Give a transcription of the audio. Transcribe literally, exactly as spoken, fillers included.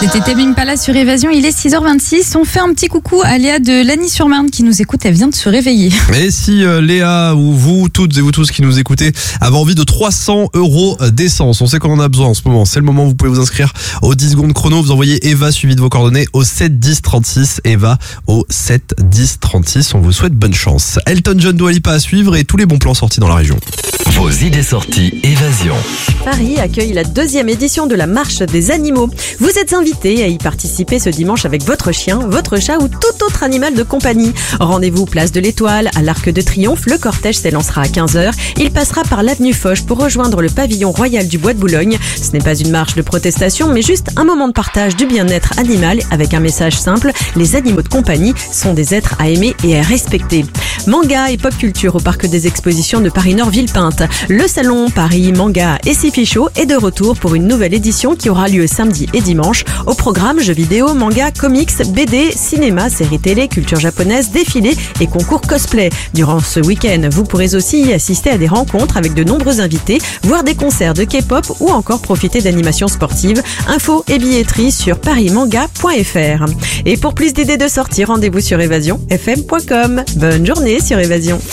C'était Tame Impala sur Évasion, il est six heures vingt-six. On fait un petit coucou à Léa de Lagny-sur-Marne qui nous écoute, elle vient de se réveiller. Et si euh, Léa ou vous, toutes et vous tous qui nous écoutez, avez envie de trois cents euros d'essence, on sait qu'on en a besoin en ce moment, c'est le moment où vous pouvez vous inscrire au dix secondes chrono, vous envoyez Eva suivi de vos coordonnées au sept dix trente-six, Eva au sept dix trente-six, on vous souhaite bonne chance. Elton John, Dua Lipa à suivre et tous les bons plans sortis dans la région. Vos idées sorties Évasion. Paris accueille la deuxième édition de la Marche des animaux. Vous êtes invité à y participer ce dimanche avec votre chien, votre chat ou tout autre animal de compagnie. Rendez-vous place de l'Étoile, à l'Arc de Triomphe. Le cortège s'élancera à quinze heures. Il passera par l'avenue Foch pour rejoindre le pavillon royal du Bois de Boulogne. Ce n'est pas une marche de protestation, mais juste un moment de partage du bien-être animal avec un message simple. Les animaux de compagnie sont des êtres à aimer et à respecter. Manga et pop culture au parc des expositions de Paris-Nord Villepinte. Le salon Paris Manga et Sci-Fi Show est de retour pour une nouvelle édition qui aura lieu samedi et dimanche. Au programme, jeux vidéo, manga, comics, B D, cinéma, séries télé, culture japonaise, défilés et concours cosplay. Durant ce week-end, vous pourrez aussi y assister à des rencontres avec de nombreux invités, voir des concerts de K-pop ou encore profiter d'animations sportives. Infos et billetterie sur parismanga point f r. Et pour plus d'idées de sortie, rendez-vous sur évasion f m point com. Bonne journée sur Évasion.